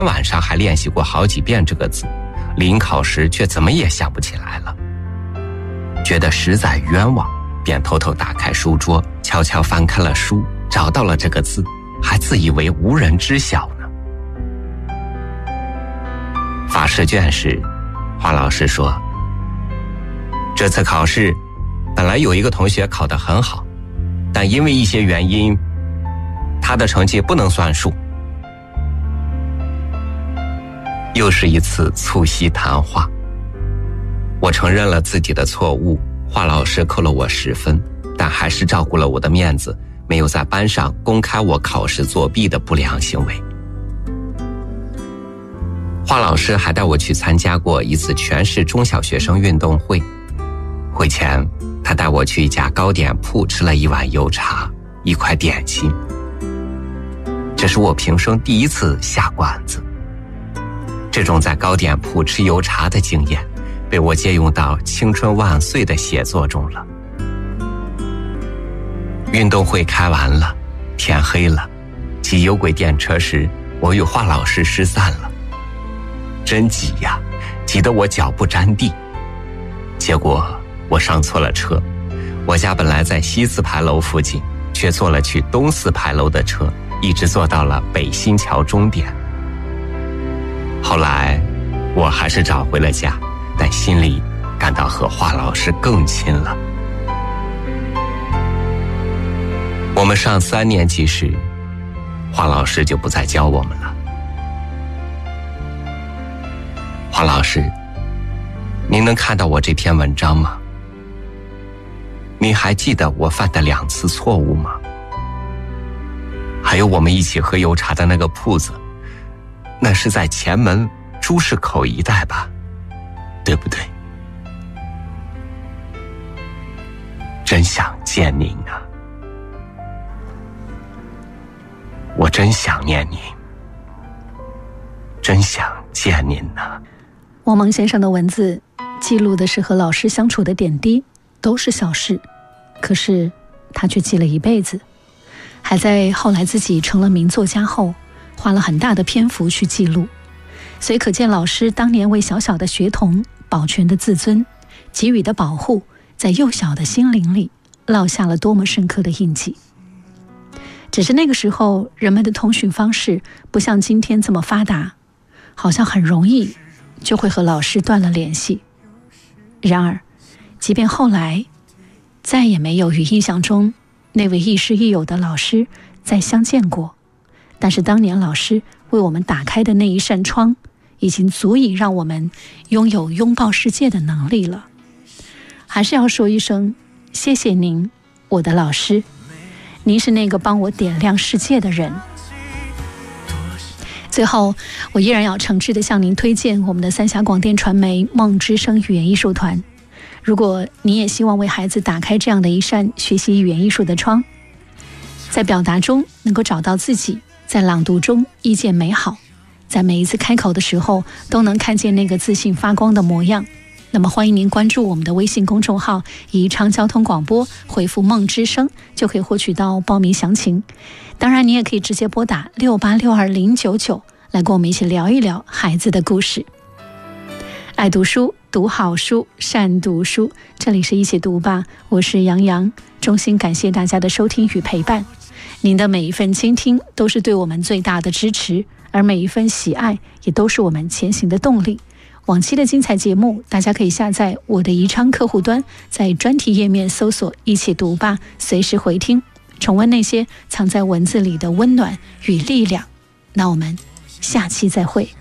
晚上还练习过好几遍这个字，临考时却怎么也想不起来了。觉得实在冤枉，便偷偷打开书桌，悄悄翻开了书，找到了这个字，还自以为无人知晓呢。发试卷时，华老师说，这次考试本来有一个同学考得很好，但因为一些原因，他的成绩不能算数。又是一次促膝谈话，我承认了自己的错误，华老师扣了我10分，但还是照顾了我的面子，没有在班上公开我考试作弊的不良行为。华老师还带我去参加过一次全市中小学生运动会，会前他带我去一家糕点铺吃了一碗油茶，一块点心。这是我平生第一次下馆子，这种在糕点铺吃油茶的经验被我借用到青春万岁的写作中了。运动会开完了，天黑了，挤有轨电车时，我与华老师失散了。真挤呀，挤得我脚不沾地。结果我上错了车，我家本来在西4牌楼附近，却坐了去东4牌楼的车，一直坐到了北新桥终点。后来我还是找回了家，但心里感到和华老师更亲了。我们上3年级时，华老师就不再教我们了。华老师，您能看到我这篇文章吗？您还记得我犯的2次错误吗？还有我们一起喝油茶的那个铺子，那是在前门朱市口一带吧，对不对？真想见您啊，我真想念您，真想见您啊。 王蒙先生的文字记录的是和老师相处的点滴，都是小事，可是他却记了一辈子，还在后来自己成了名作家后花了很大的篇幅去记录，所以可见老师当年为小小的学童保全的自尊给予的保护，在幼小的心灵里烙下了多么深刻的印记。只是那个时候人们的通讯方式不像今天这么发达，好像很容易就会和老师断了联系。然而即便后来再也没有与印象中那位亦师亦友的老师再相见过，但是当年老师为我们打开的那一扇窗，已经足以让我们拥有拥抱世界的能力了。还是要说一声谢谢您，我的老师，您是那个帮我点亮世界的人。最后我依然要诚挚地向您推荐我们的三峡广电传媒梦之声语言艺术团。如果你也希望为孩子打开这样的一扇学习语言艺术的窗，在表达中能够找到自己，在朗读中遇见美好，在每一次开口的时候都能看见那个自信发光的模样，那么欢迎您关注我们的微信公众号宜昌交通广播，回复梦之声就可以获取到报名详情。当然你也可以直接拨打6862-099来跟我们一起聊一聊孩子的故事。爱读书，读好书，善读书，这里是一起读吧，我是杨洋，衷心感谢大家的收听与陪伴。您的每一份倾听都是对我们最大的支持，而每一份喜爱也都是我们前行的动力。往期的精彩节目大家可以下载我的宜昌客户端，在专题页面搜索一起读吧，随时回听重温那些藏在文字里的温暖与力量。那我们下期再会。